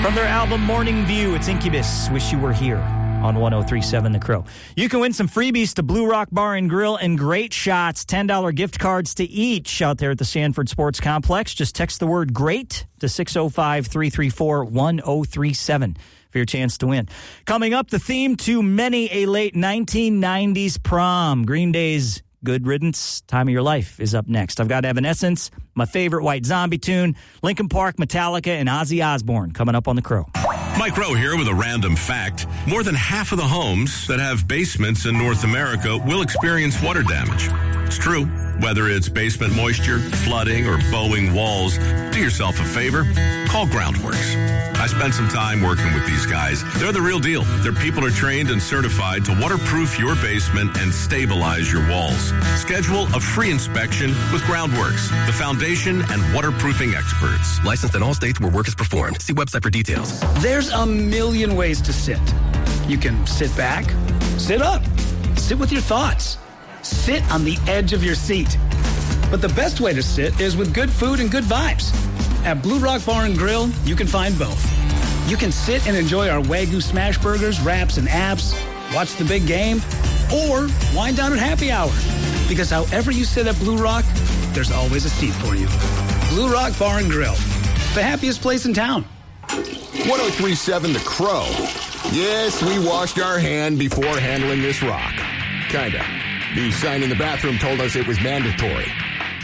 From their album Morning View, it's Incubus, Wish You Were Here on 103.7 The Crow. You can win some freebies to Blue Rock Bar and Grill and great shots, $10 gift cards to each out there at the Sanford Sports Complex. Just text the word GREAT to 605-334-1037 for your chance to win. Coming up, the theme to many a late 1990s prom. Green Day's Good Riddance, Time of Your Life is up next. I've got Evanescence, my favorite White Zombie tune, Linkin Park, Metallica, and Ozzy Osbourne coming up on The Crow. Mike Rowe here with a random fact. More than half of the homes that have basements in North America will experience water damage. It's true. Whether it's basement moisture, flooding, or bowing walls, do yourself a favor. Call Groundworks. I spent some time working with these guys. They're the real deal. Their people are trained and certified to waterproof your basement and stabilize your walls. Schedule a free inspection with Groundworks, the foundation and waterproofing experts. Licensed in all states where work is performed. See website for details. There's a million ways to sit. You can sit back, sit up, sit with your thoughts, sit on the edge of your seat. But the best way to sit is with good food and good vibes. At Blue Rock Bar and Grill, you can find both. You can sit and enjoy our Wagyu smash burgers, wraps, and apps, watch the big game, or wind down at happy hour. Because however you sit at Blue Rock, there's always a seat for you. Blue Rock Bar and Grill, the happiest place in town. 103.7 The Crow. Yes, we washed our hand before handling this rock. Kinda. The sign in the bathroom told us it was mandatory.